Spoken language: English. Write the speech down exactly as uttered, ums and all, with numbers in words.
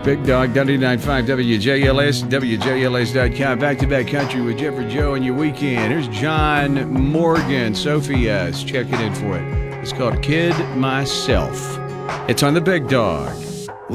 Big Dog, ninety-nine point five W J L S, W J L S dot com. Back-to-back country with Jeffrey Joe and your weekend. Here's John Morgan. Sophie uh, is checking in for it. It's called Kid Myself. It's on the Big Dog.